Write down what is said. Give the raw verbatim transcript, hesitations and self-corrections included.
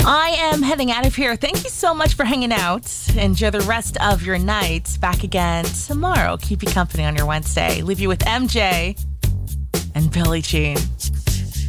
I am heading out of here. Thank you so much for hanging out. Enjoy the rest of your night. Back again tomorrow. Keep you company on your Wednesday. Leave you with M J and Billie Jean.